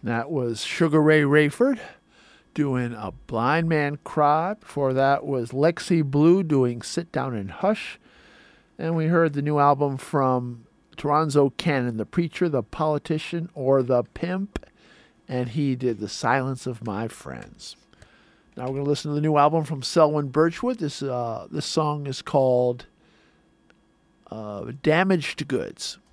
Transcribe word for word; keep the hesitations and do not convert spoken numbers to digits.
That was Sugar Ray Rayford doing A Blind Man Cry. Before that was Lexi Blue doing Sit Down and Hush. And we heard the new album from Toronzo Cannon, The Preacher, The Politician, or The Pimp. And he did The Silence of My Friends. Now we're going to listen to the new album from Selwyn Birchwood. This, uh, this song is called uh, Damaged Goods.